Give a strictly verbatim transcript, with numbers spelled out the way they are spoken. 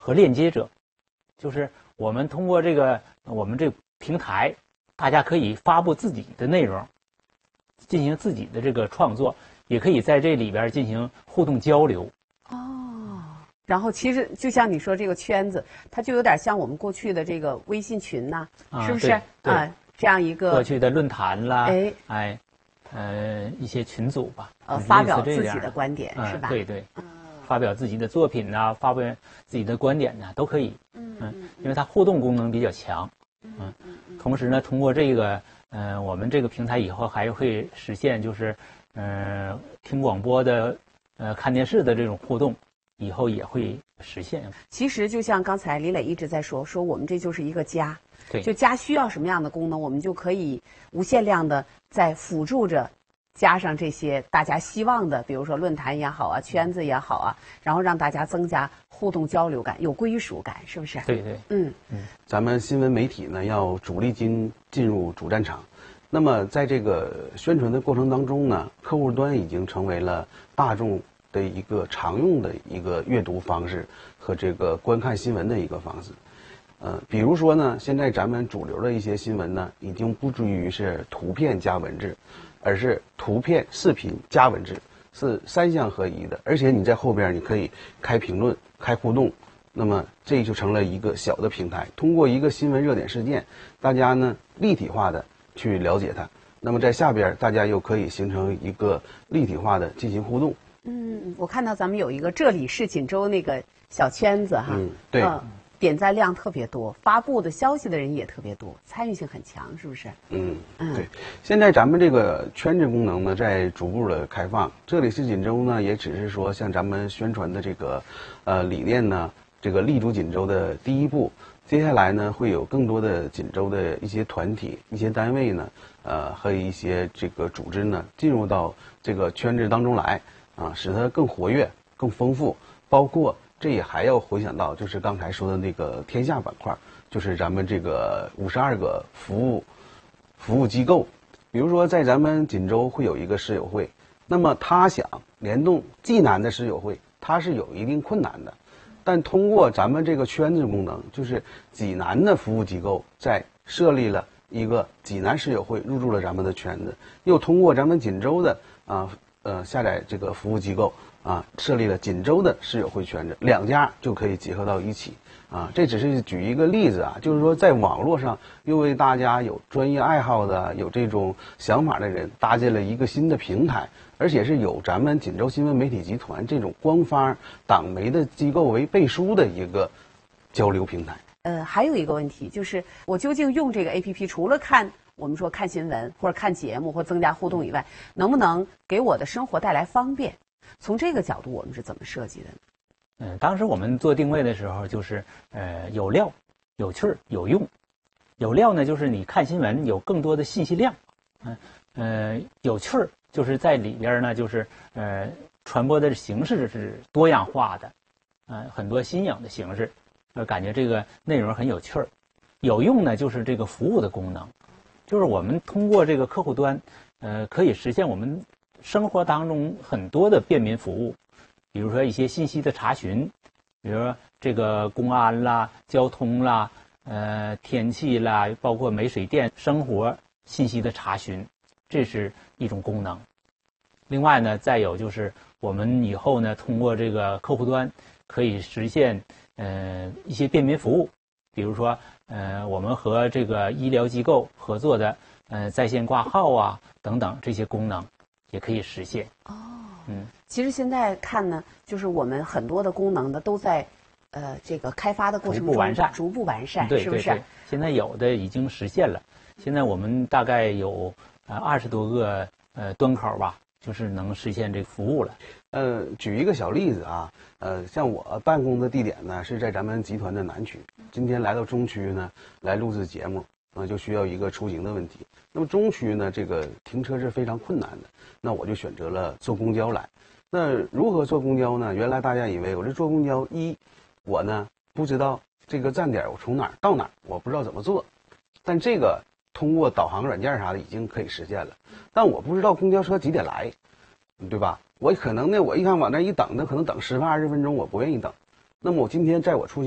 和链接者，就是我们通过这个我们这个平台，大家可以发布自己的内容，进行自己的这个创作，也可以在这里边进行互动交流。 哦，然后其实就像你说这个圈子，它就有点像我们过去的这个微信群呐、 啊、 是不是？ 对对啊，这样一个过去的论坛啦， 哎哎，呃，一些群组吧， 呃，发表类似这样自己的观点、 嗯、 是吧？ 对对， 嗯， 发表自己的作品呐、发表自己的观点呐、都可以。 嗯嗯，因为它互动功能比较强。 嗯嗯嗯嗯， 同时呢，通过这个，呃，我们这个平台以后还会实现就是，呃，听广播的，呃，看电视的这种互动，以后也会实现。 其实就像刚才李磊一直在说，说我们这就是一个家， 对， 就家需要什么样的功能，我们就可以无限量的在辅助着。加上这些大家希望的，比如说论坛也好啊，圈子也好啊，然后让大家增加互动交流感，有归属感，是不是？ 对对， 嗯嗯，咱们新闻媒体呢要主力军进入主战场，那么在这个宣传的过程当中呢，客户端已经成为了大众的一个常用的一个阅读方式和这个观看新闻的一个方式。呃，比如说呢，现在咱们主流的一些新闻呢，已经不至于是图片加文字，而是图片、视频加文字，是三项合一的。而且你在后边你可以开评论、开互动，那么这就成了一个小的平台。通过一个新闻热点事件，大家呢立体化的去了解它。那么在下边大家又可以形成一个立体化的进行互动。 嗯，我看到咱们有一个这里是锦州那个小圈子哈， 嗯，对。 呃点赞量特别多，发布的消息的人也特别多，参与性很强，是不是？ 嗯， 嗯， 对。现在咱们这个圈子功能呢，在逐步的开放。这里是锦州呢，也只是说像咱们宣传的这个，呃，理念呢，这个立足锦州的第一步。接下来呢，会有更多的锦州的一些团体、一些单位呢，呃，和一些这个组织呢，进入到这个圈子当中来，啊，使它更活跃、更丰富，包括。这也还要回想到，就是刚才说的那个天下板块，就是咱们这个五十二个服务服务机构，比如说在咱们锦州会有一个室友会，那么他想联动济南的室友会，它是有一定困难的，但通过咱们这个圈子功能，就是济南的服务机构在设立了一个济南室友会，入驻了咱们的圈子，又通过咱们锦州的啊呃下载这个服务机构。啊，设立了锦州的室友会圈子，两家就可以结合到一起啊。这只是举一个例子啊，就是说在网络上又为大家有专业爱好的、有这种想法的人搭建了一个新的平台，而且是有咱们锦州新闻媒体集团这种官方党媒的机构为背书的一个交流平台。 呃，还有一个问题就是，我究竟用这个 A P P 除了看我们说看新闻或者看节目或增加互动以外，能不能给我的生活带来方便？从这个角度，我们是怎么设计的呢？ 嗯，当时我们做定位的时候，就是呃有料、有趣儿、有用。有料呢，就是你看新闻有更多的信息量，嗯呃有趣儿，就是在里边呢，就是呃传播的形式是多样化的，呃很多新颖的形式，呃感觉这个内容很有趣儿。有用呢，就是这个服务的功能，就是我们通过这个客户端，呃可以实现我们生活当中很多的便民服务，比如说一些信息的查询，比如说这个公安啦、交通啦、呃天气啦，包括煤水电生活信息的查询，这是一种功能。另外呢，再有就是我们以后呢，通过这个客户端可以实现呃一些便民服务，比如说呃我们和这个医疗机构合作的呃在线挂号啊等等这些功能。也可以实现哦， 嗯， 其实现在看呢，就是我们很多的功能呢都在，呃，这个开发的过程中逐步完善， 逐步完善， 对是不是？ 对对，现在有的已经实现了，现在我们大概有呃二十多个呃端口吧，就是能实现这个服务了。 呃，举一个小例子啊，呃，像我办公的地点呢是在咱们集团的南区，今天来到中区呢来录制节目，呃，就需要一个出行的问题。那么中区呢，这个停车是非常困难的，那我就选择了坐公交来。那如何坐公交呢？原来大家以为我这坐公交，一我呢不知道这个站点我从哪儿到哪儿，我不知道怎么坐，但这个通过导航软件啥的已经可以实现了。但我不知道公交车几点来，对吧？我可能呢，我一看往那一等，那可能等十分二十分钟，我不愿意等。那么我今天在我出行